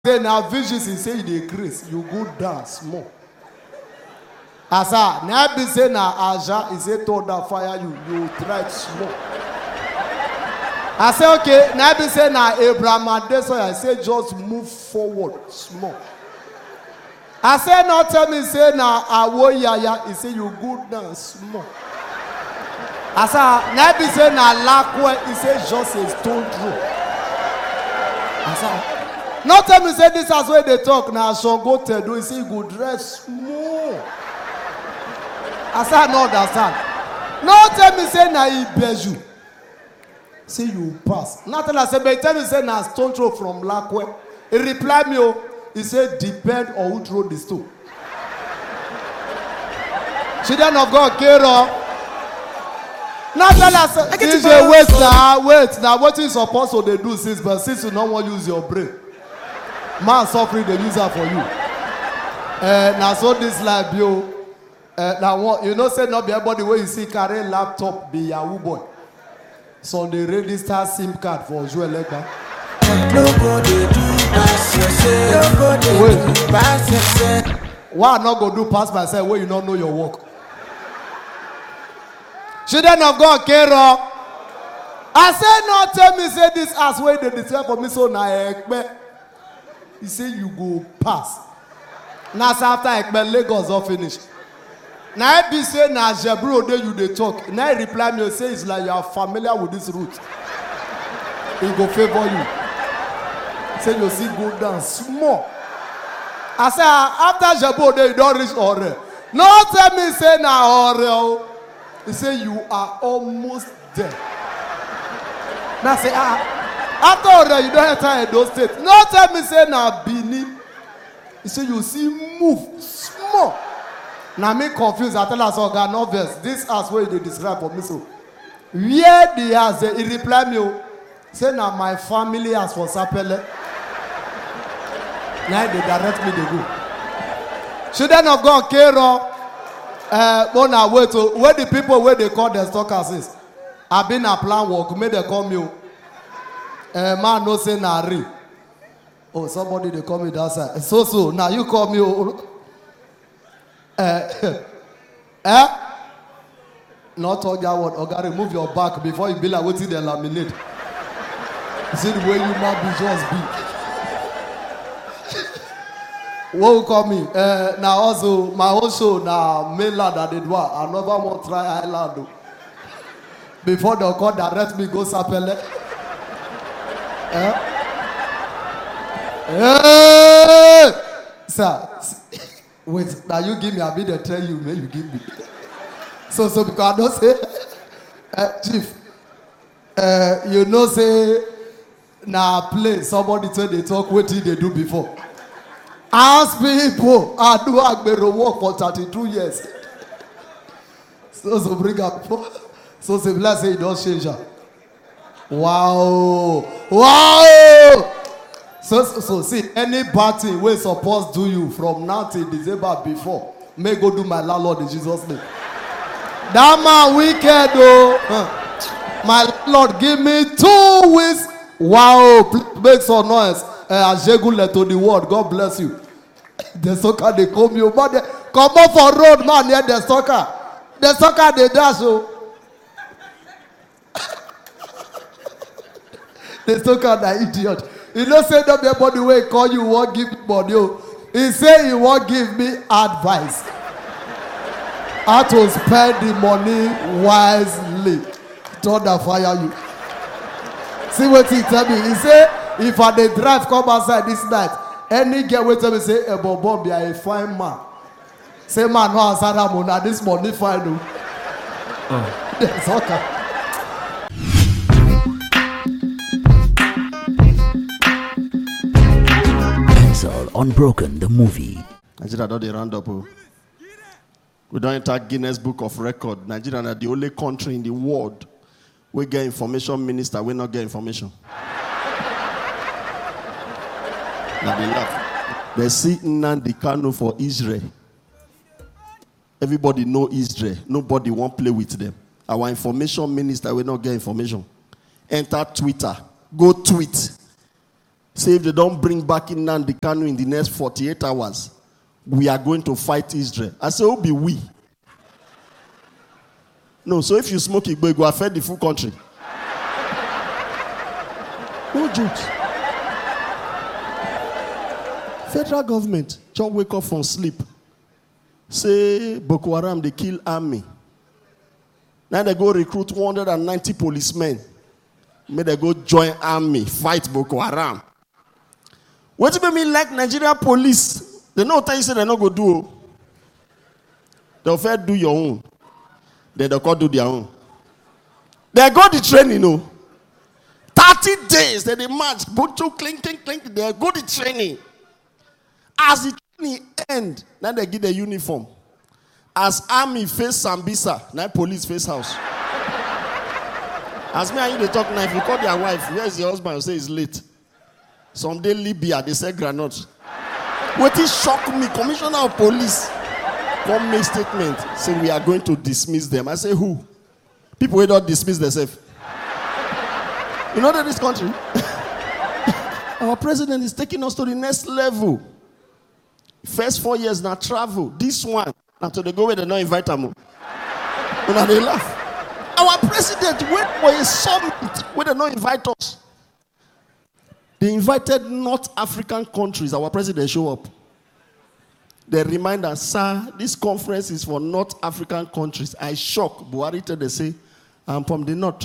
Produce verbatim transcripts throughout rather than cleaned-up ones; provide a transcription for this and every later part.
Then now visions he say they grace, you go dance more. Asa, now be say na Aja, he say told that fire you, you try small. I say okay, now be say na Abraham Adesoya, I say just move forward small. I say not tell me say na Awoyaya, he say you go dance small. I say now be say na Lakwe, he say just a stone throw. I say. Not tell me say this as where they talk now. So go tell do you see good dress more. I say I don't understand. Not tell me say na he bears you. Say you pass. Not tell I say but tell me say na stone throw from Lakwe. He reply me oh. He said depend on who throw the stone. Children of God care on. Not tell us D J wait now wait now what you supposed to they do since but since you don't want to use your brain. Man suffering the user for you. Uh, now so this life you uh, now you know say not be everybody where you see carry laptop be Yahoo boy. So they register SIM card for Joel Legba. Nobody do pass yourself. Nobody do pass yourself. Why not go do pass myself where you don't know your work? Children of God, Kero. I say not tell me say this as way they decide for me so na ekpe. He say you go pass. Now after Ekbe Lagos all finish. Now I be say na Jebro day you they talk. Now I reply me say it's like you are familiar with this route. He go favor you. Say you see go down small. I say after Jebro day you don't reach Ore. No tell me say na Ore. He say you are almost there. Now say ah. After all that, you don't enter those states. No tell me say na Bini. You say you see move small. Now me confused. I tell us all God no verse. This as where they describe for me so. Where the house? He reply me. Say now my family has for Sapele. Now they direct me to go. Children of God, Kero. Uh, but now wait. So where the people where they call the stalkers is? I've been a plan work. May they call me. Uh, man no say nari. Oh, somebody they call me that side. So so now you call me. Oh, uh, eh? Not all that word. Okay, remove your back before you be like waiting they laminate. See the way you might be just be. What will call me? Uh, now also my own show now mainland that they do. Another one try island. Before they call direct me go Sapele. Eh? Hey! Sir, wait, now you give me a bit to tell you, may you give me. So, so because I don't say, uh, Chief, uh, you know, say, now play, somebody tell they talk, what did they do before? Ask people, I do Agbero work for thirty-two years. So, so bring up, so, so let's say you don't change her. Wow! Wow! So, so, so see, any party we supposed do you from now till December before, may go do my landlord in Jesus' name. That man wicked though. Huh. My Lord, give me two weeks. Wow! Please make some noise. Uh, Ajegule to the world. God bless you. The soccer they come you, but they come up for road man near the soccer. The soccer they dash so. They still call that idiot. He don't say that everybody will call you won't give me money. He say he won't give me advice. How to spend the money wisely. Don't fire you. See what he tell me. He say if I dey drive come outside this night, any girl will tell me say a bobo be a fine man. Say man no answer that money. This money fine no. Oh. That's okay. Unbroken, the movie. Nigeria don't they round up. Oh. We don't enter Guinness Book of Record. Nigeria is the only country in the world we get information minister, we not get information. Now they laugh. They see Nnamdi Kanu for Israel. Everybody know Israel. Nobody won't play with them. Our information minister will not get information. Enter Twitter. Go tweet. Say if they don't bring back Nnamdi Kanu in the next forty-eight hours, we are going to fight Israel. I say, who be we? No, so if you smoke it, it will affect the full country. No jokes. Federal government just wake up from sleep. Say Boko Haram, they kill army. Now they go recruit one hundred ninety policemen. May they go join army, fight Boko Haram. What do you mean like Nigerian police? They know what you say they not go do. They'll first do your own. Then they'll go do their own. They go the training, you know. thirty days, then they march, boot to clink, clink, clink. They go the training. As the training end, then they give the uniform. As army face Sambisa, now police face house. As me and you they talk now, if you call their wife, where is your husband? You say he's late. Someday Libya, they say granite. What is shock me? Commissioner of police come make statement, say we are going to dismiss them. I say who? People will not dismiss themselves. You know that this country, our president is taking us to the next level. First four years now travel. This one, now to the go where they not invite them. Now they laugh. Our president went for a summit where they not invite us. They invited North African countries. Our president show up. They remind us, sir, this conference is for North African countries. I shock. Buhari tell they say, I'm from the north.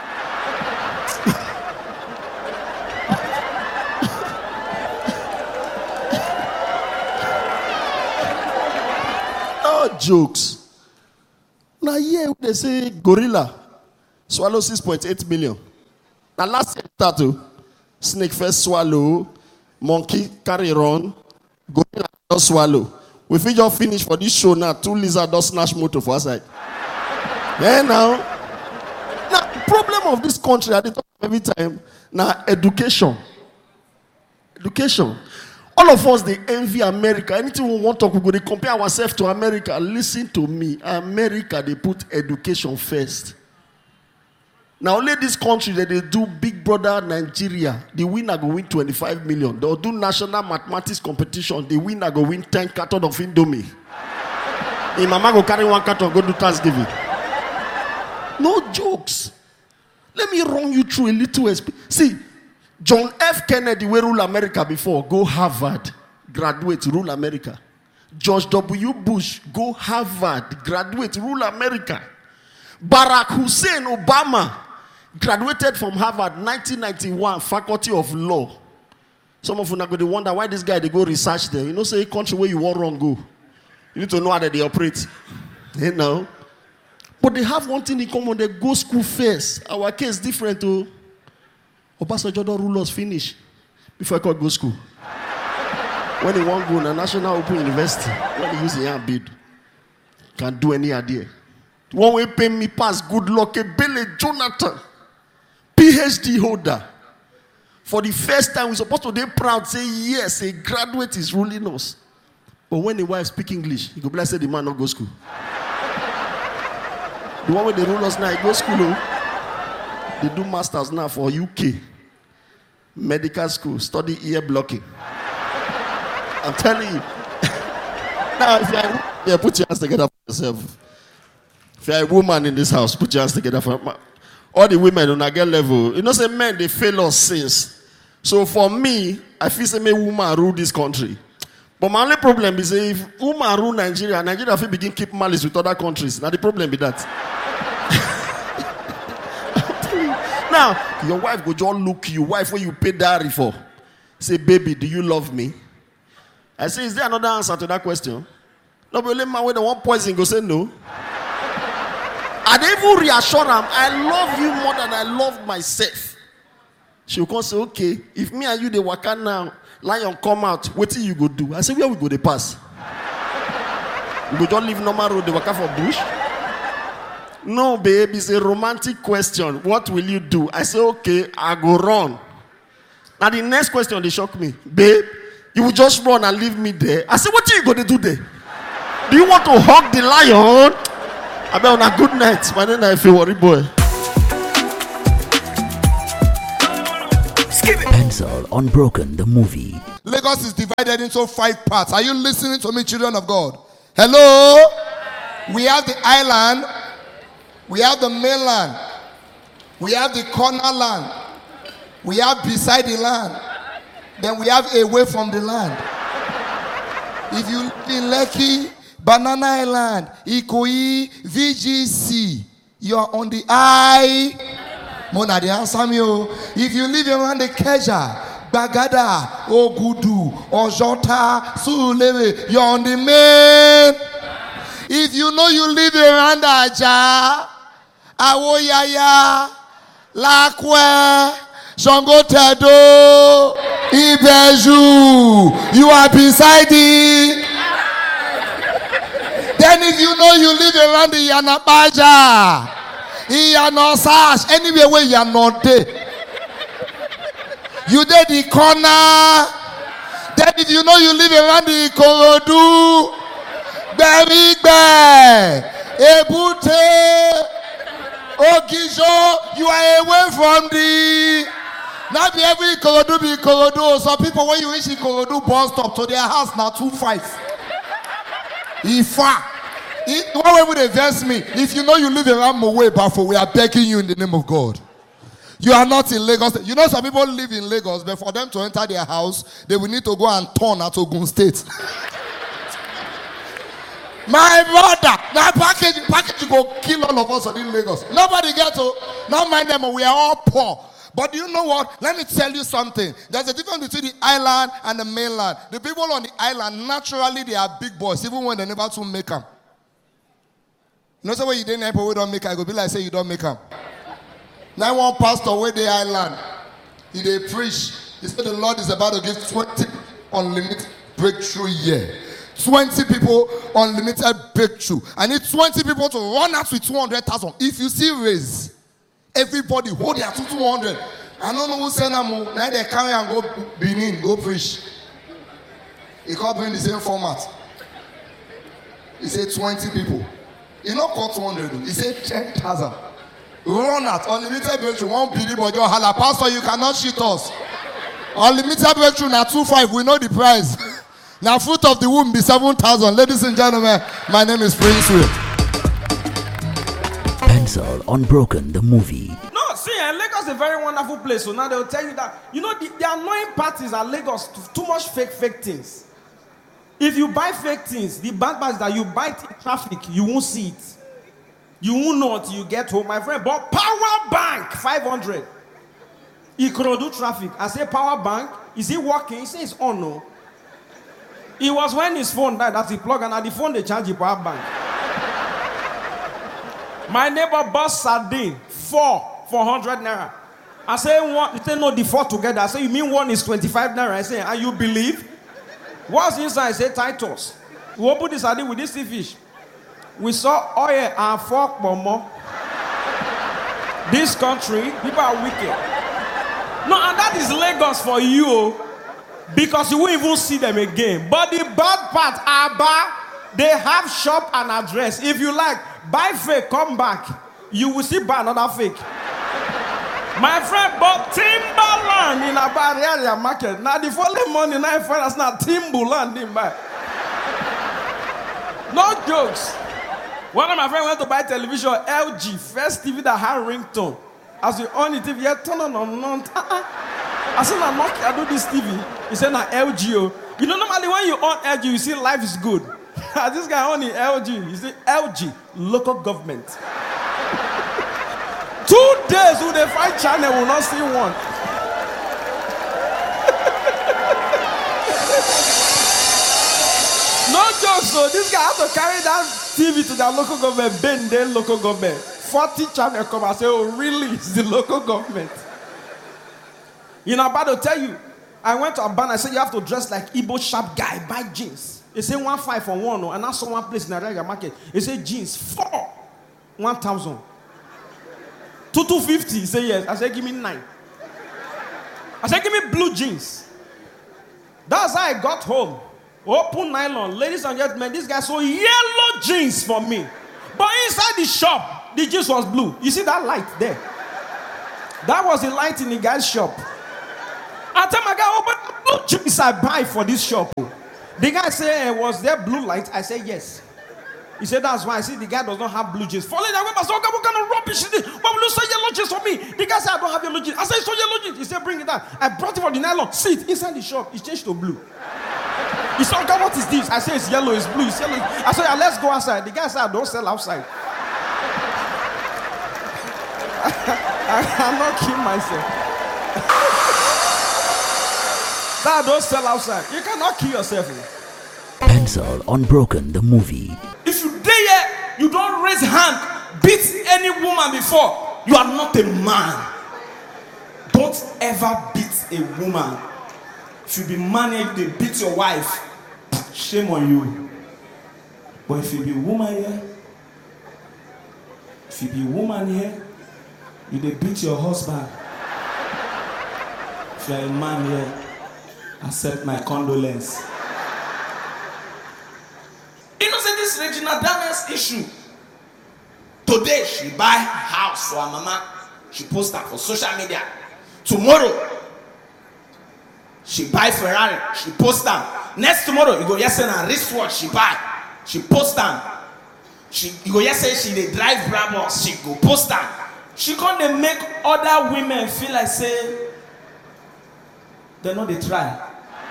No jokes. Now here they say gorilla swallow six point eight million. Now last year started. Snake first swallow, monkey carry run, gorilla just swallow. We fit just finish for this show now. Two lizards just snatch motor for us side. Yeah, now. Now, the problem of this country, I talk every time, now education. Education. All of us, they envy America. Anything we want to talk, we go, they compare ourselves to America. Listen to me. America, they put education first. Now, only this country that they do Big Brother Nigeria, the winner go win twenty-five million. They'll do national mathematics competition, the winner go win ten carton of Indomie. Hey, mama go carry one carton, go do Thanksgiving. No jokes. Let me run you through a little experience. See, John F. Kennedy, we rule America before, go Harvard, graduate, rule America. George W. Bush, go Harvard, graduate, rule America. Barack Hussein Obama, graduated from Harvard, nineteen ninety-one, Faculty of Law. Some of you are going to wonder why this guy, they go research there. You know, say country where you want wrong go. You need to know how they operate. You know. But they have one thing in common, they go school first. Our case different too. Obasanjo don't rule us finish before I could go school. When he want go to National Open University, when he use the hand bid, can't do any idea. One way pay me pass, good luck, a Billy Jonathan, P H D holder. For the first time, we're supposed to be proud, say yes, a graduate is ruling us. But when the wife speak English, he go bless the man not go school. The one where they rule us now, he go school. Oh. They do masters now for U K. Medical school, study ear blocking. I'm telling you. Now, if you're, yeah, put your hands together for yourself. If you're a woman in this house, put your hands together for all the women on a girl level. You know, say men, they fail us since. So for me, I feel say me woman rule this country. But my only problem is if woman rule Nigeria, Nigeria will begin keep malice with other countries. Now the problem be that. Now, your wife go just look you, wife where you pay dowry for. Say, baby, do you love me? I say, is there another answer to that question? No, but let man when they want poison, go say no. I dey even reassure them, I love you more than I love myself. She will come say, okay, if me and you they work out now, lion come out, what till you go do? I say, where we go they pass? We go just leave normal road, they work out for bush? No, babe, it's a romantic question. What will you do? I say, okay, I go run. Now the next question, they shock me. Babe, you will just run and leave me there. I say, what are you going to do there? Do you want to hug the lion? I bet on a good night. My name is Worry Boy. And Pencil Unbroken, the movie. Lagos is divided into five parts. Are you listening to me, children of God? Hello? We have the island. We have the mainland. We have the corner land. We have beside the land. Then we have away from the land. If you live in Lekki, Banana Island, Ikoyi, V G C, you are on the I. Mona de answer me. If you live around the Keja, Bagada, Ogudu, Ojota, Sulele, you're on the main. If you know you live around Aja, Awoyaya, Lakwe, Shangotedo, Ibeju, you are beside it. Then if you know you live around the Yanabaja, Yanosash, anywhere where you are not there, you did the corner. Then if you know you live around the Ikorodu, Berigbe, Ebute, Ogijo, you are away from the. Not be every Ikorodu be Ikorodu. Some people when you reach Ikorodu bus stop to their house now two five. Ifa. Why would they verse me? If you know you live around Mowe Bafo, we are begging you in the name of God. You are not in Lagos. You know some people live in Lagos, but for them to enter their house, they will need to go and turn at Ogun State. My brother, my package, package go kill all of us in Lagos. Nobody gets to, not mind them, we are all poor. But do you know what? Let me tell you something. There's a difference between the island and the mainland. The people on the island, naturally, they are big boys, even when they never to make them. You know, so when you didn't help, we don't make it, go be like say you don't make them. Now one pastor where the island, he they preach. He said the Lord is about to give twenty unlimited breakthrough year. twenty people unlimited breakthrough. I need twenty people to run out with two hundred thousand. If you see raise, everybody hold their two hundred. I don't know who send them. Now they carry and go Benin, go preach. He can't bring the same format. He said twenty people. He not call two hundred. He said ten thousand. Run out. Unlimited breakthrough. One billion, but your hala. Pastor, you cannot cheat us. Unlimited breakthrough now two five. We know the price. Now fruit of the womb be seven thousand. Ladies and gentlemen, my name is Prince Will. Pencil Unbroken, the movie. No, see, and Lagos is a very wonderful place. So now they will tell you that, you know, the, the annoying part is at Lagos, too much fake, fake things. If you buy fake things, the bad part is that you buy it in traffic, you won't see it. You won't know until you get home. My friend bought power bank, five hundred. He could do traffic. I say power bank, is it working? He says it's on, no. It was when his phone died that he plugged, and at the phone they charge the power bank. My neighbor bought sardine, four, four hundred naira. I say one, he said no, the four together. I say, you mean one is twenty-five naira? I say, and you believe? What's inside? I say Titus. We opened the sardine with this sea fish. We saw oil and fork more. This country, people are wicked. No, and that is Lagos for you. Because you won't even see them again. But the bad part, Abba, they have shop and address. If you like, buy fake, come back. You will see buy another fake. My friend bought Timberland in Abba area market. Now the following morning, I find us now Timberland in buy. No jokes. One of my friends went to buy television, L G, first T V that had ringtone. As we on the T V, yeah, turn on on on. I said, I'm not, I do this T V. He said, nah, L G. Oh. You know, normally when you on L G, you see life is good. This guy on the L G, you see L G, local government. Two days with the fight channel will not see one. No joke, so this guy had to carry that T V to the local government, bend their local government. forty channel come and say, oh, really? It's the local government. You know, I'm about to tell you, I went to Abana, I said, you have to dress like Igbo sharp guy, buy jeans. They say one five for one, and I saw one place in the regular market. They say jeans, four, one thousand. Two, two fifty. He said, yes. I said, give me nine. I said, give me blue jeans. That's how I got home. Open nylon. Ladies and gentlemen, this guy saw yellow jeans for me. But inside the shop, the jeans was blue. You see that light there? That was the light in the guy's shop. I tell my guy, oh, but blue jeans I buy for this shop. The guy say, eh, was there blue light? I say yes. He said, that's why. I see the guy does not have blue jeans. Falling away, I said, okay, what kind of rubbish is this? Why will you say yellow jeans for me? The guy said, I don't have yellow jeans. I said, it's so yellow jeans. He said, bring it down. I brought it for the nylon. See it inside the shop. It's changed to blue. He said, okay, what is this? I said, it's yellow, it's blue, it's yellow. I said, yeah, let's go outside. The guy said, I don't sell outside. I cannot kill myself. I don't sell outside. You cannot kill yourself. Pencil Unbroken the movie. If you dare here, you don't raise hand, beat any woman before, you are not a man. Don't ever beat a woman. If you be man here, they beat your wife, shame on you. But if you be a woman here, if you be a woman here, you they beat your husband. If you are a man here, accept my condolence. You know, say this Regina Daniels issue. Today she buy a house for her mama. She post that for social media. Tomorrow, she buy Ferrari. She post that. Next tomorrow, you go yes and a wristwatch she buy. She post that. She you go yes say she dey drive Brabus. She go post that. She can't dey make other women feel like say they know they try.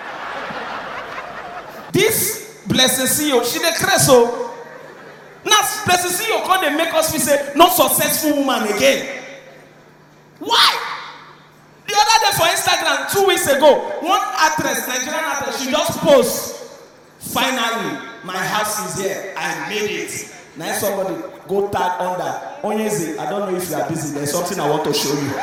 This Blessing C E O, she dey craze so. Now Blessing C E O can't dey make us feel say not successful woman again. Why? The other day for Instagram, two weeks ago, one actress, Nigerian actress, she just post, finally, my house is here. I made it. Now somebody go tag under. Onyeze, I don't know if you are busy. There's something I want to show you.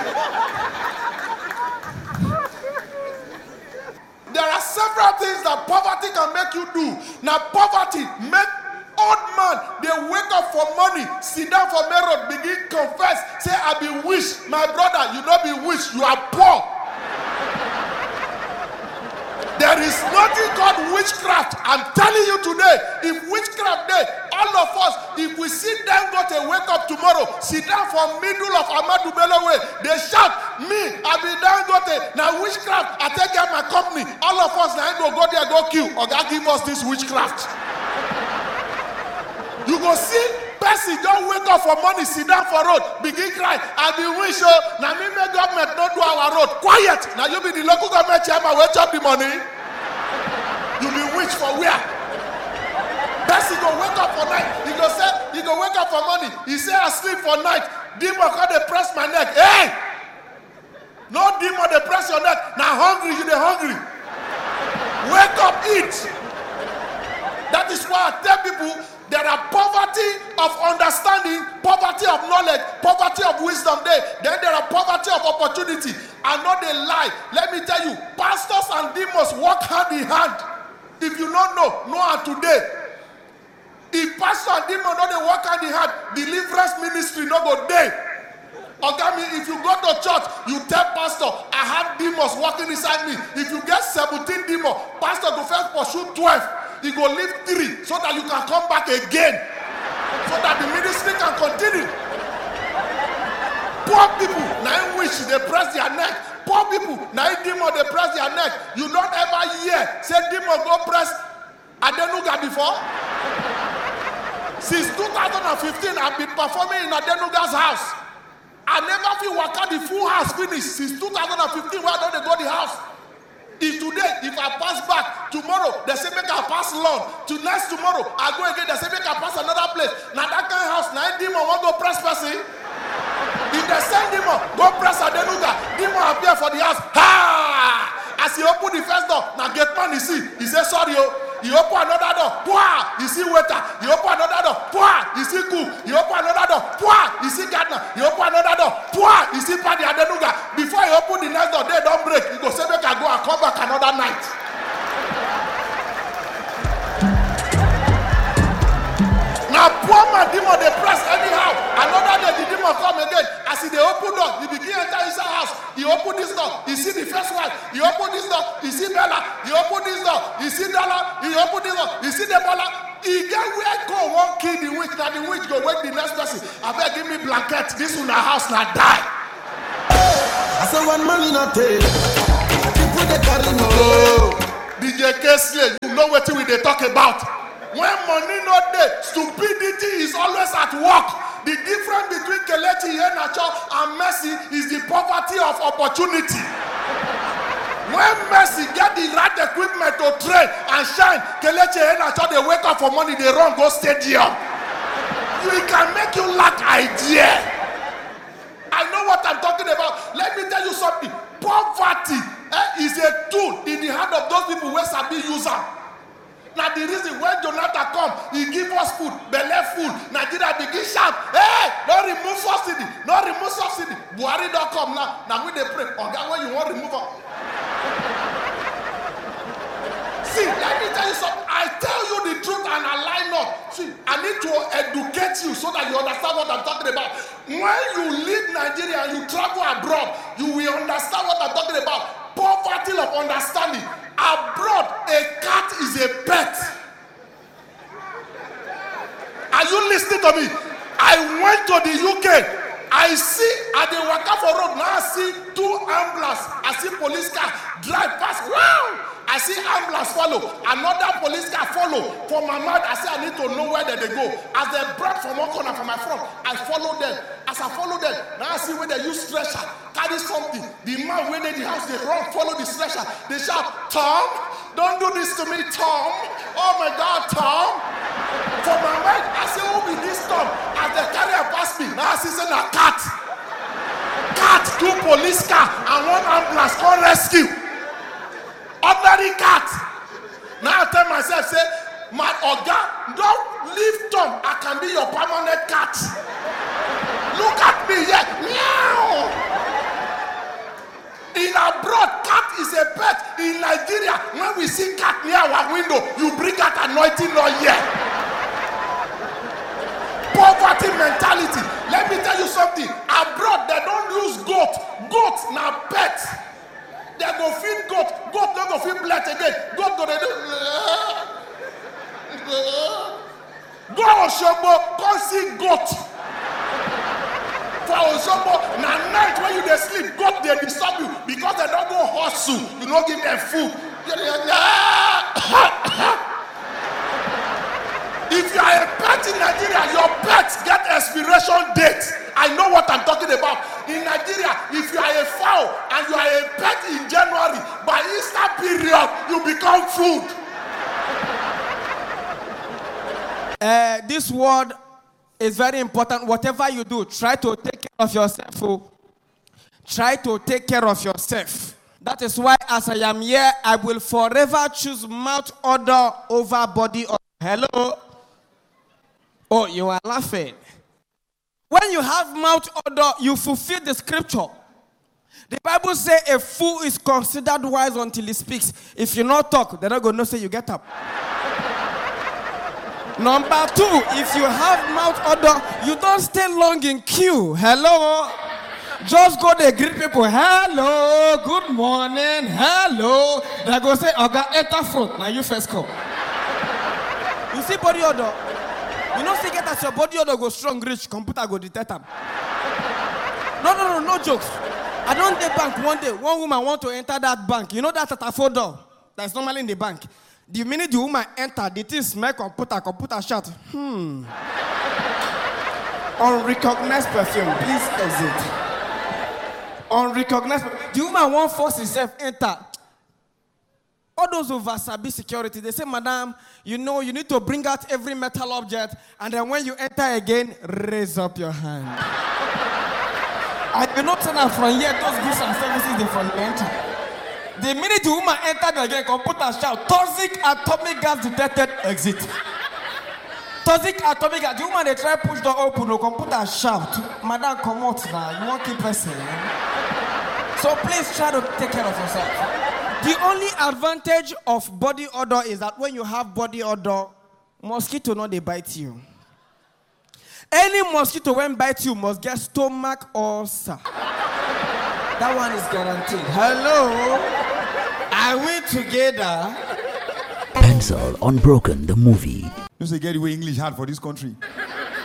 There are several things that poverty can make you do. Now poverty make old man, they wake up for money, sit down for main road, begin confess, say I be wish. My brother, you don't be wish, you are poor. There is nothing called witchcraft. I'm telling you today, if witchcraft there, all of us, if we sit down, go to wake up tomorrow, sit down for middle of Ahmadu Bello way, they shout, me, I be down, go to, now witchcraft, I take care of my company. All of us now go, go there, go kill, or God give us this witchcraft. You go see person don't wake up for money, sit down for road, begin cry. I be wish oh, now me make government don't do our road. Quiet. Now you be the local government chairman, wake up the money. You be wish for where? Person go wake up for night. He go say, he go wake up for money. He say I sleep for night. Demon come they press my neck. Hey! No demon they press your neck. Now hungry, you they hungry. Wake up, eat. That is why I tell people there are poverty of understanding, poverty of knowledge, poverty of wisdom there. Then there are poverty of opportunity. I know they lie. Let me tell you, pastors and demons work hand in hand. If you don't know, know how today. If pastor and demon don't they work hand in hand, deliverance ministry no go there. Okay, me, if you go to church, you tell pastor, I have demons working inside me. If you get seventeen demons, pastor go first pursue twelve. He go leave three so that you can come back again. So that the ministry can continue. Poor people, now wish they press their neck. Poor people, now demon they press their neck. You don't ever hear say demon go press Adenuga before. Since two thousand fifteen, I've been performing in Adenuga's house. I never feel waka the full house finished since two thousand fifteen. Where don't they go the house? If today, if I pass back, tomorrow, they say make I pass long. To next tomorrow, I go again, they say make I pass another place. Now that kind of house, now demon want go press person. If they send demon, go press Adenuga. Demon appear for the house. Ha! As he open the first door, now get man he see. He say sorry oh. He open another door. Pwah! He see waiter. He open another door. Pwah! He see cook. He open another door. Pwah! He see gardener. He open another door. Pwah! He see Paddy Adenuga. Before he open the next door, they don't break. He go say make I go and come back another night. Now poor man demon they press anyhow. Another day the demon come again. As he they open door, he begin enter inside house. He open this door. He see the first wife. He open this door. He see Bella. He open this door. He see Dollar. He open this door. He see the Bola. He get where go one kill the witch. Now the witch go wake the next person. I beg give me blanket. This one a house now die. I said one man in a tail. we dey carry no. D J Kesley, you know what we dey talk about. When money no dey, stupidity is always at work. The difference between Kelechi Iheanacho and Messi is the poverty of opportunity. When Messi get the right equipment to train and shine, Kelechi Iheanacho they wake up for money, they run go stadium. You can make you lack idea. I know what I'm talking about. Let me tell you something. Poverty eh, is a tool in the hand of those people who sabi use am. Now the reason when Jonathan come, he give us food, belle food. Nigeria begin shout, hey, don't remove subsidy, don't remove subsidy. Buhari don't come now. Now we dey pray. Oga, when you want to remove am. See, let me tell you something. I tell you the truth and I lie not. See, I need to educate you so that you understand what I'm talking about. When you leave Nigeria and you travel abroad, you will understand what I'm talking about. Poverty of understanding. Abroad, a cat is a pet. Are you listening to me? I went to the U K. I see at the Wakafor road now. I see two ambulance. I see police car drive past. Wow! I see ambulance follow. Another police car follow. For my mind, I say I need to know where they go. As they brought from one corner from my front, I follow them. As I follow them, now I see where they use stretcher, carry something. The man went in the house, they run, follow the stretcher. They shout, Tom, don't do this to me, Tom. Oh my God, Tom. For my mind, I say, who be this Tom? As they carry her past me, now I see say a cat. Cat, two police car, and one ambulance called rescue. Ordinary cat. Now I tell myself, say, my Oga, don't leave Tom. I can be your permanent cat. Look at me here. Meow. In abroad, cat is a pet. In Nigeria, when we see cat near our window, you bring out anointing oil here. Poverty mentality. Let me tell you something. Abroad, they don't use goat. Goat now pet. They go feed goat. Goat don't go feed blood again. Goat go they do. Go Osogbo, go see goat. For Osogbo, na night when you dey sleep, goat they disturb you because they don't go hustle. You don't give them food. If you are a pet in Nigeria, your pets get expiration date. I know what I'm talking about. In Nigeria, if you are a fowl and you are a pet in January, by Easter period, you become food. Uh, this word is very important. Whatever you do, try to take care of yourself. Oh. Try to take care of yourself. That is why, as I am here, I will forever choose mouth odor over body odor. Hello? Oh, you are laughing. When you have mouth odor, you fulfill the scripture. The Bible says a fool is considered wise until he speaks. If you not talk, they're not going to say you get up. Number two, if you have mouth odor, you don't stay long in queue. Hello? Just go there, greet people. Hello, good morning. Hello. They go say, Oga, enter front. Now you first come. You see body odor? You know, say get as your body odor go strong, rich, computer go detect them. No, no, no, no jokes. I don't dey bank one day. One woman want to enter that bank. You know that at a phone door that's normally in the bank. The minute the woman enter, the thing smell computer, computer shout, hmm. Unrecognized perfume, please exit. Unrecognized perfume. The woman won't force herself enter. All those over Sabi security, they say, Madam, you know, you need to bring out every metal object, and then when you enter again, raise up your hand. I do not turn out from here, those goods and services, they from the enter. The minute the woman entered again, computer shout, toxic atomic gas detected, exit. Toxic atomic gas, the woman, they try push the open, the computer shout, Madam, come out now, you won't keep pressing. So please try to take care of yourself. The only advantage of body odor is that when you have body odor, mosquito no they bite you. Any mosquito when bite you must get stomach ulcer. That one is guaranteed. Hello? Are we together? Pencil Unbroken, the movie. You say get the way English hard for this country.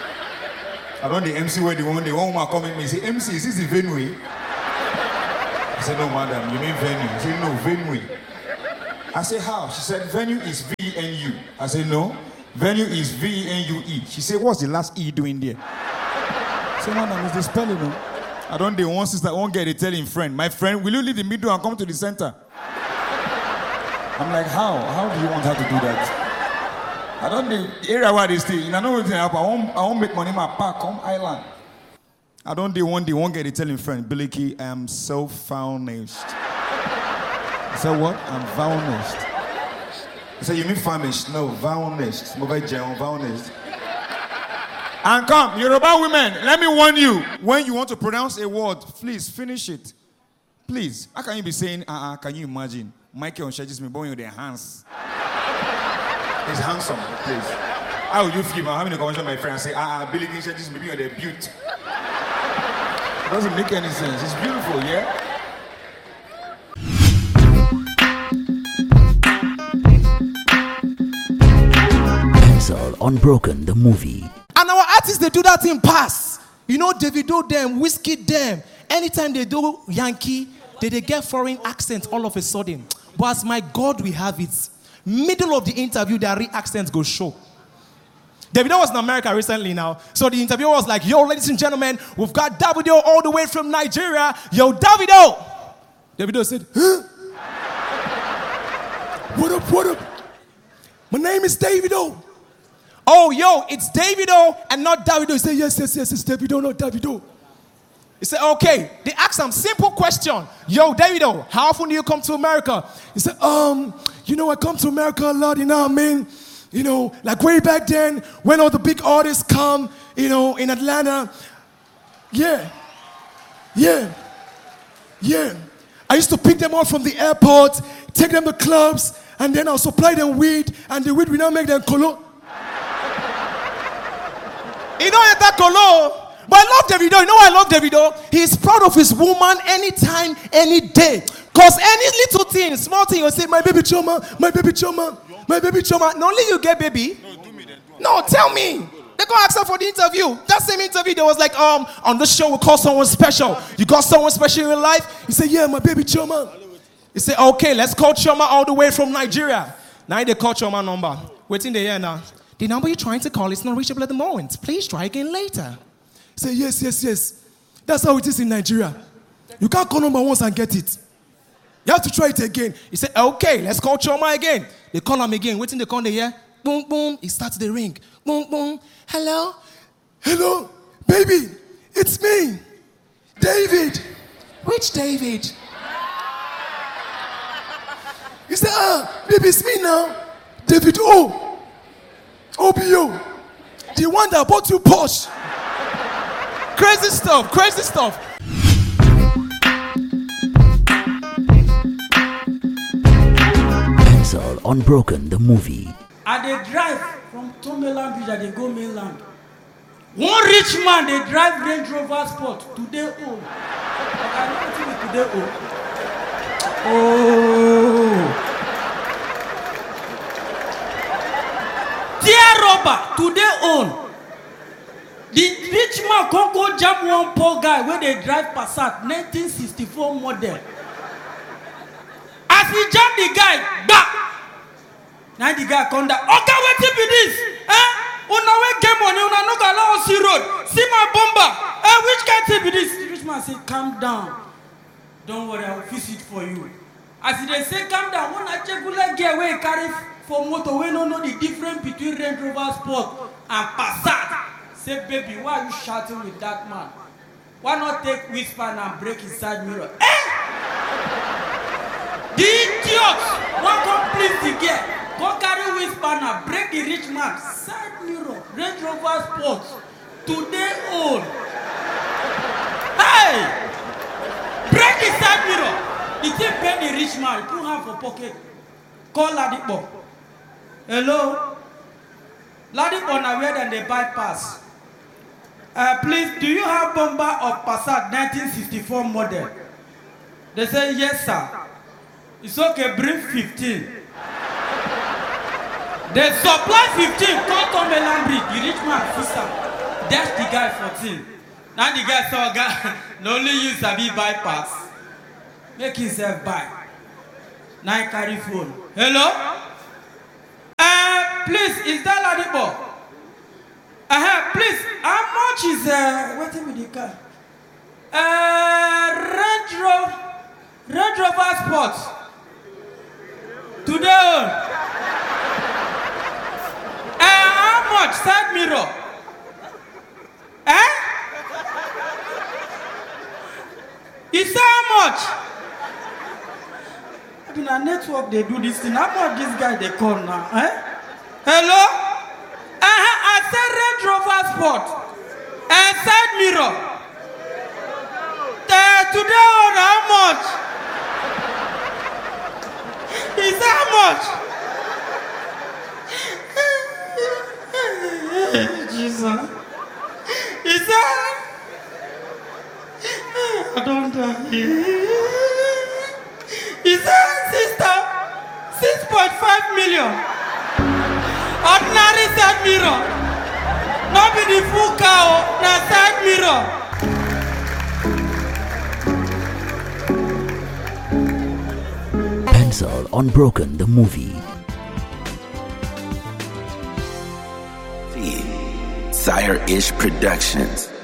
I don't the M C where the one the one woman come in me say M C is this the venue? I said, no, madam, you mean venue? She said, no, venue. I said, how? She said, venue is V N U. I said, no, venue is V N U E. She said, what's the last E doing there? I said, madam, it's the spelling, no? I don't do one sister, one get a telling friend. My friend, will you leave the middle and come to the center? I'm like, how? How do you want her to do that? I don't do the area where they stay. I know what's happen. I won't, I won't make money in my park, come island. I don't do one day, one get a telling friend, Billy Key, I am so famished. I said, what? I'm famished. I said, you mean famished? No, famished. Mobile jail, famished. And come, Yoruba women, let me warn you. When you want to pronounce a word, please finish it. Please. How can you be saying, uh-uh, can you imagine? Michael Onshejis me blowing with their hands. He's handsome, please. How would you feel? I'm having a conversation with my friend and say, uh-uh, Billy Onshejis me being their beauty. It doesn't make any sense. It's beautiful, yeah? Pencil Unbroken, the movie. And our artists, they do that in pass. You know, Davido them, Whiskey them. Anytime they do Yankee, they, they get foreign accents all of a sudden. But as my God, we have it. Middle of the interview, their re accents go show. Davido was in America recently now. So the interviewer was like, yo, ladies and gentlemen, we've got Davido all the way from Nigeria. Yo, Davido! Davido said, huh? What up, what up? My name is Davido. Oh, yo, it's Davido and not Davido. He said, yes, yes, yes, it's Davido, not Davido. He said, okay. They asked him, simple question. Yo, Davido, how often do you come to America? He said, um, you know, I come to America a lot, you know what I mean? You know, like way back then, when all the big artists come, you know, in Atlanta. Yeah. Yeah. Yeah. I used to pick them up from the airport, take them to clubs, and then I'll supply them weed, and the weed will now make them colo. You know that colo? But I love Davido. You know why I love Davido? He's proud of his woman anytime, any day. Because any little thing, small thing, you'll say, my baby Choma, my baby Choma, my baby Choma. Not only you get baby. No, do me then. No, tell me. They go ask her for the interview. That same interview, they was like, um, on this show we call someone special. You got someone special in your life? He said, yeah, my baby Choma. He said, okay, let's call Choma all the way from Nigeria. Now they call Choma number. Waiting the air now. The number you're trying to call is not reachable at the moment. Please try again later. He said, yes, yes, yes. That's how it is in Nigeria. You can't call number once and get it. You have to try it again. He said, okay, let's call Choma again. They call him again. Waiting the call they hear. Boom, boom. He starts the ring. Boom, boom. Hello? Hello? Baby, it's me. David. Which David? He said, ah, baby, it's me now. David O. O B O. The one that bought you Porsche. Crazy stuff, crazy stuff. Pencil Unbroken, the movie. I dey drive from Tombeland Bridge, I dey go mainland. One rich man dey drive Range Rover Sport today home. I know wetin be today home. Oh. Dear Robber, today own. The rich man come go jam one poor guy when they drive Passat nineteen sixty-four model. As he jam the guy, back. Now the guy come down. Okay, wetin be this? Eh? Una wey get money, una no go allow us see road. See my bomber. Eh, which kind thing be this? The rich man say, calm down. Don't worry, I will fix it for you. As they say, calm down, one I check like get away carry for motor. We don't know the difference between Range Rover Sport and Passat. Say, baby, why are you shouting with that man? Why not take whisper and break his side mirror? Eh? The idiot! Why come please the girl? Go carry whisper and break the rich man side mirror. Range Rover Sport. Today old. Hey! Break the side mirror. The thing pay the rich man. Put hand for pocket. Call Ladipo. Hello? Ladipo na where then they bypass. Uh, please, do you have bomber of Passat nineteen sixty-four model? They say, yes, sir. It's okay, bring fifteen. They supply fifteen, come to Tombeland Bridge. The rich man, sister, that's the guy fourteen. Now the guy saw, guy, not only you sabi bypass. Make himself buy. Now he carry phone. Hello? Uh, please, is that Ladipo? Uh-huh, please, how much is, uh, what is the car? Uh, Range Rover, Range Rover Sport. Today. Uh, how much? Side mirror. Eh? You say how much? In a network, they do this thing. How much this guy they call now? Eh? Hello? Uh-huh, I said Range Rover Sport. And side mirror. Uh, today on how much? He said how much? Jesus. He said, I don't die. He said, sister, six point five million. Ordinary side mirror. Not be the full cow, na side mirror. Pencil Unbroken the movie. Sire Ish Productions.